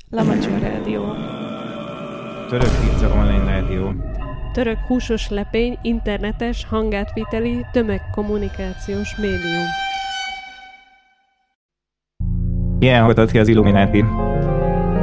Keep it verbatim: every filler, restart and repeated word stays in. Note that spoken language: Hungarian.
Lamacsa Rádió. Török pizza online rádió. Török húsos lepény internetes hangátviteli tömegkommunikációs médium. Ilyen hallgatott ki az Illuminati.